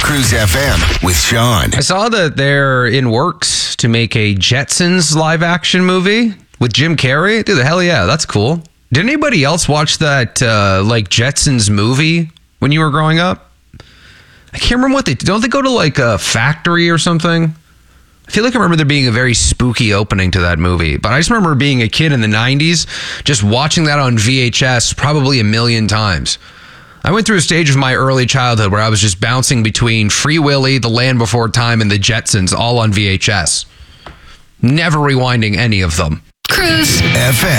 Cruise FM with Sean. I saw that they're in works to make a Jetsons live action movie with Jim Carrey. Dude, the hell yeah, that's cool. Did anybody else watch that Jetsons movie when you were growing up? I can't remember what don't they go to like a factory or something? I feel like I remember there being a very spooky opening to that movie, but I just remember being a kid in the 90s, just watching that on VHS probably a million times. I went through a stage of my early childhood where I was just bouncing between Free Willy, The Land Before Time, and the Jetsons, all on VHS. Never rewinding any of them. Cruise FM.